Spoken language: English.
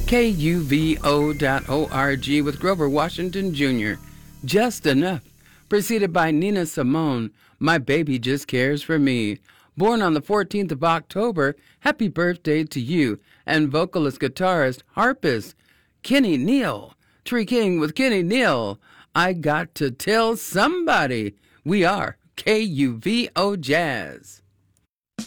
KUVO.org with Grover Washington Jr. Just Enough. Preceded by Nina Simone, My Baby Just Cares for Me. Born on the 14th of October, happy birthday to you. And vocalist, guitarist, harpist, Kenny Neal. Tree King with Kenny Neal. I got to tell somebody. We are KUVO Jazz.